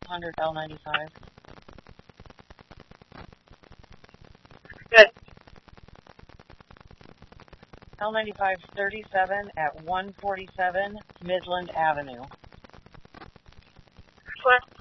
1200 L95. Good. L95 37 at 147 Midland Avenue. What?